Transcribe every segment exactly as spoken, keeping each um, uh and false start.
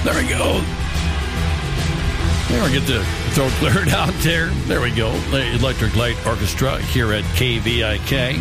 There we go. There we get the throat cleared out there. There we go. The Electric Light Orchestra here at K V I K.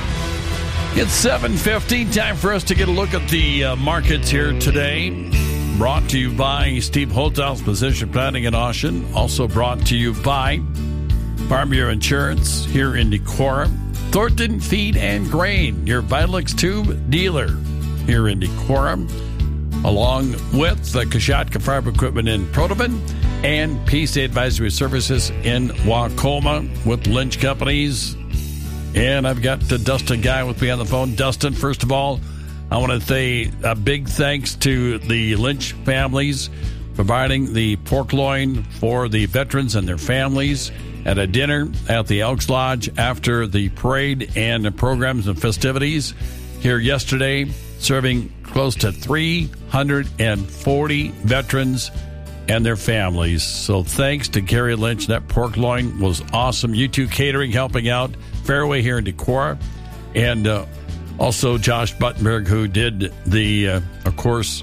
It's seven fifty. Time for us to get a look at the uh, markets here today. Brought to you by Steve Holthouse Position Planning and Auction. Also brought to you by Farm Bureau Insurance here in Decorah. Thornton Feed and Grain, your Vitalix Tube dealer here in Decorah. Along with the Kashatka Farm Equipment in Protoman and P C Advisory Services in Wacoma with Lynch Companies. And I've got the Dustin Guy with me on the phone. Dustin, first of all, I want to say a big thanks to the Lynch families providing the pork loin for the veterans and their families at a dinner at the Elks Lodge after the parade and the programs and festivities here yesterday, serving close to three hundred forty veterans and their families. So thanks to Gary Lynch. That pork loin was awesome. U two Catering helping out. Fairway here in Decorah. And uh, also Josh Buttenberg, who did the, uh, of course,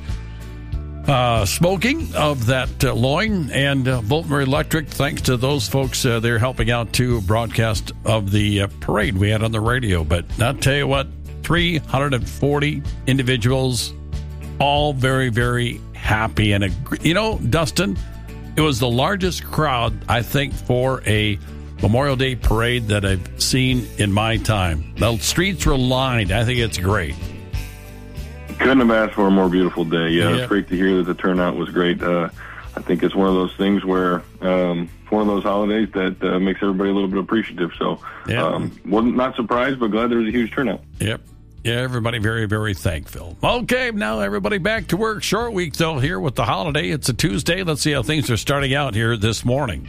uh, smoking of that uh, loin. And uh, Baltimore Electric, thanks to those folks, uh, they're helping out to broadcast of the uh, parade we had on the radio. But I'll tell you what, three hundred forty individuals, all very, very happy. And, a, you know, Dustin, it was the largest crowd, I think, for a Memorial Day parade that I've seen in my time. The streets were lined. I think it's great. Couldn't have asked for a more beautiful day. Yeah, yeah. It's great to hear that the turnout was great. Uh, I think it's one of those things where um, one of those holidays that uh, makes everybody a little bit appreciative. So yeah. um, wasn't not surprised, but glad there was a huge turnout. Yep. Yeah, everybody very, very thankful. Okay, now everybody back to work. Short week, though, here with the holiday. It's a Tuesday. Let's see how things are starting out here this morning.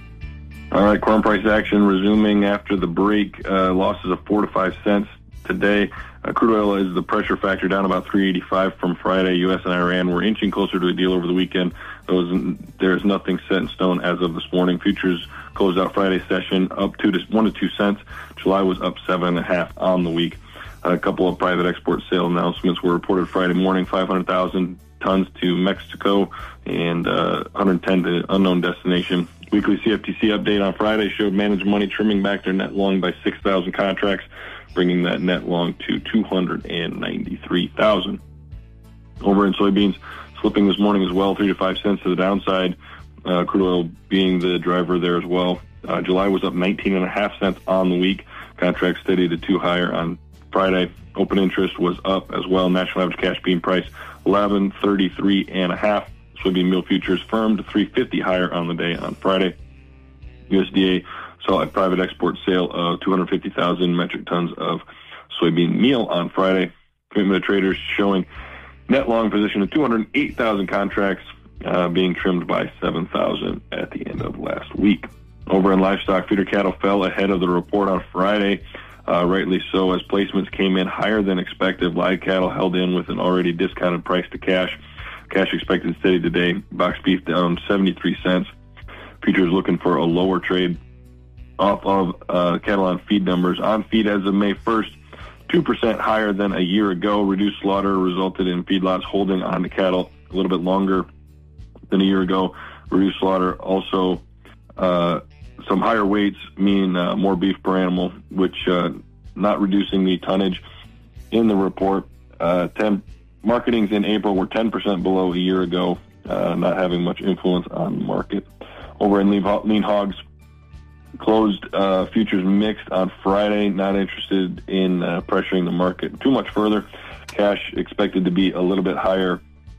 All right, corn price action resuming after the break. Uh, losses of four to five cents today. Uh, crude oil is the pressure factor down about three eighty-five from Friday. U S and Iran were inching closer to a deal over the weekend. Those, there's nothing set in stone as of this morning. Futures closed out Friday's session up two to one to two cents. July was up seven and a half on the week. A couple of private export sale announcements were reported Friday morning. five hundred thousand tons to Mexico and uh, one hundred ten to unknown destination. Weekly C F T C update on Friday showed managed money trimming back their net long by six thousand contracts, bringing that net long to two hundred ninety-three thousand. Over in soybeans, slipping this morning as well, three to five cents to the downside. Uh, crude oil being the driver there as well. Uh, July was up nineteen and a half cents on the week. Contracts steady to two higher on Friday. Open interest was up as well. National average cash bean price eleven thirty-three and a half. Soybean meal futures firmed to three fifty higher on the day on Friday. U S D A saw a private export sale of two hundred fifty thousand metric tons of soybean meal on Friday. Commitment of traders showing net long position of two hundred eight thousand contracts, uh, being trimmed by seven thousand at the end of last week. Over in livestock, feeder cattle fell ahead of the report on Friday. Uh, rightly so, as placements came in higher than expected. Live cattle held in with an already discounted price to cash. Cash expected steady today. Box beef down seventy-three cents. Futures looking for a lower trade off of uh, cattle on feed numbers. On feed as of May first, two percent higher than a year ago. Reduced slaughter resulted in feedlots holding on to cattle a little bit longer than a year ago. Reduced slaughter also uh, some higher weights mean uh, more beef per animal, which uh, not reducing the tonnage in the report. Uh, ten Marketings in April were ten percent below a year ago, uh, not having much influence on the market. Over in lean, lean hogs, closed uh, futures mixed on Friday, not interested in uh, pressuring the market too much further. Cash expected to be a little bit higher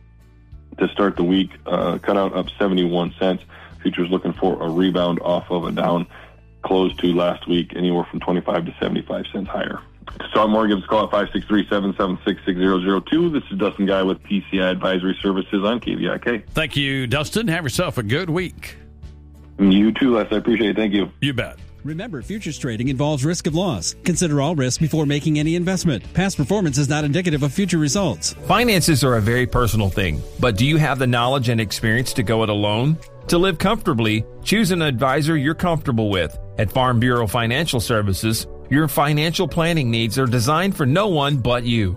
to start the week, uh, cut out up seventy-one cents. Futures looking for a rebound off of a down close to last week, anywhere from twenty-five to seventy-five cents higher. To start more, give us a call at five six three, seven seven six, six zero zero two. This is Dustin Guy with P C I Advisory Services on K V I K. Thank you, Dustin. Have yourself a good week. You too, Les. I appreciate it. Thank you. You bet. Remember, futures trading involves risk of loss. Consider all risks before making any investment. Past performance is not indicative of future results. Finances are a very personal thing, but do you have the knowledge and experience to go it alone? To live comfortably, choose an advisor you're comfortable with. At Farm Bureau Financial Services, your financial planning needs are designed for no one but you.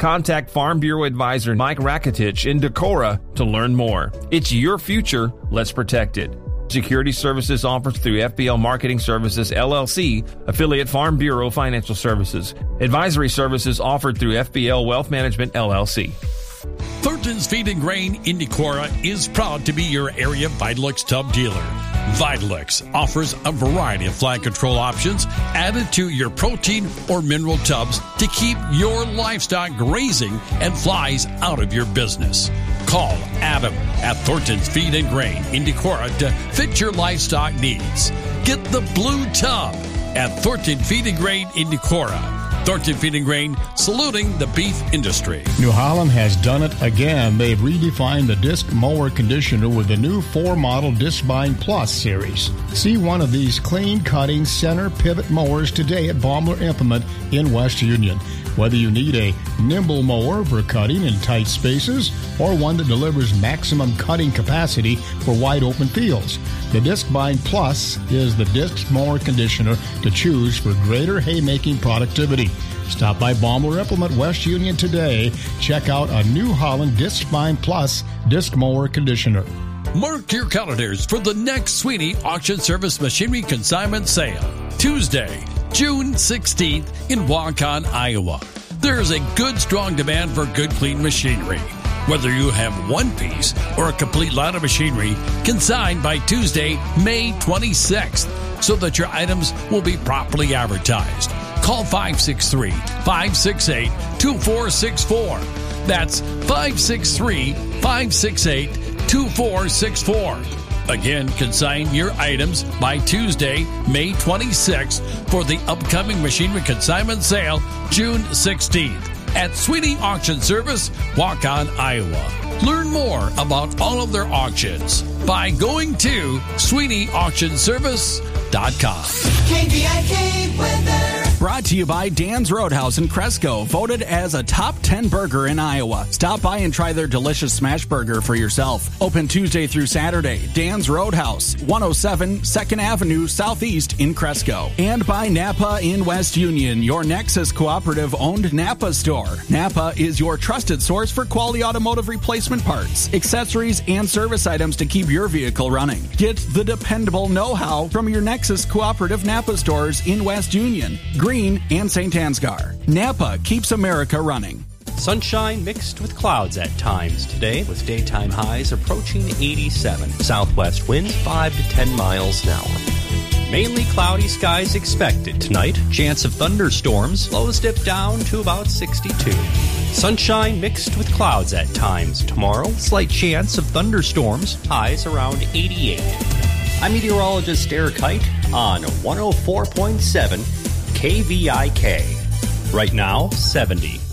Contact Farm Bureau Advisor Mike Rakitich in Decorah to learn more. It's your future. Let's protect it. Security services offered through F B L Marketing Services, L L C, affiliate Farm Bureau Financial Services. Advisory services offered through F B L Wealth Management, L L C. Thornton's Feed and Grain in Decorah is proud to be your area Vitalix tub dealer. Vitalix offers a variety of fly control options added to your protein or mineral tubs to keep your livestock grazing and flies out of your business. Call Adam at Thornton's Feed and Grain in Decorah to fit your livestock needs. Get the blue tub at Thornton Feed and Grain in Decorah. Thornton Feed and Grain, saluting the beef industry. New Holland has done it again. They've redefined the disc mower conditioner with the new four-model Discbind Plus series. See one of these clean-cutting center pivot mowers today at Baumler Implement in West Union. Whether you need a nimble mower for cutting in tight spaces or one that delivers maximum cutting capacity for wide-open fields, the Discbind Plus is the disc mower conditioner to choose for greater haymaking productivity. Stop by Baumler Implement West Union today. Check out a New Holland Discbind Plus disc mower conditioner. Mark your calendars for the next Sweeney Auction Service Machinery Consignment Sale, Tuesday, June sixteenth in Waukon, Iowa. There is a good, strong demand for good, clean machinery. Whether you have one piece or a complete lot of machinery, consigned by Tuesday, May twenty-sixth, so that your items will be properly advertised. Call five six three, five six eight, two four six four. That's five six three, five six eight, two four six four. Again, consign your items by Tuesday, May twenty-sixth for the upcoming machinery consignment sale, June sixteenth at Sweeney Auction Service, Waukon, Iowa. Learn more about all of their auctions by going to sweeney auction service dot com. K V I K weather. Brought to you by Dan's Roadhouse in Cresco, voted as a top ten burger in Iowa. Stop by and try their delicious smash burger for yourself. Open Tuesday through Saturday. Dan's Roadhouse, one oh seven second Avenue Southeast in Cresco. And by Napa in West Union, your Nexus Cooperative owned Napa store. Napa is your trusted source for quality automotive replacement parts, accessories, and service items to keep your vehicle running. Get the dependable know-how from your Nexus Cooperative Napa stores in West Union, Green, and Saint Ansgar. Napa keeps America running. Sunshine mixed with clouds at times today, with daytime highs approaching eighty-seven. Southwest winds five to ten miles an hour. Mainly cloudy skies expected tonight. Chance of thunderstorms. Lows dip down to about sixty-two. Sunshine mixed with clouds at times tomorrow. Slight chance of thunderstorms. Highs around eighty-eight. I'm meteorologist Eric Height on one oh four point seven K V I K. Right now, seventy.